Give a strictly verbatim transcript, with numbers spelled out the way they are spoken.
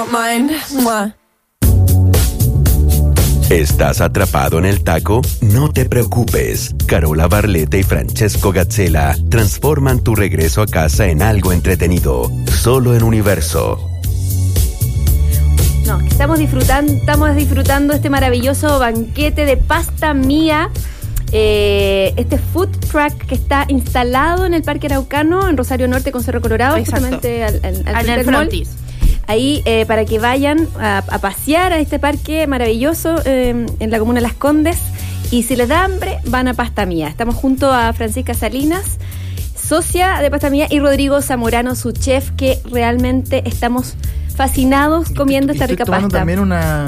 don't mind. Mua. ¿Estás atrapado en el taco? No te preocupes. Carola Barletta y Francesco Gazzella transforman tu regreso a casa en algo entretenido. Solo en Universo. No, estamos disfrutando, estamos disfrutando este maravilloso banquete de pasta mía. Eh, este food truck que está instalado en el Parque Araucano, en Rosario Norte con Cerro Colorado, Exacto. justamente al, al, al Al frente el del mall. frontis. Ahí eh, para que vayan a, a pasear a este parque maravilloso eh, en la comuna Las Condes. Y si les da hambre, van a Pasta Mía. Estamos junto a Francisca Salinas, socia de Pasta Mía, y Rodrigo Zamorano, su chef, que realmente estamos fascinados comiendo esta Estoy rica tomando pasta. también una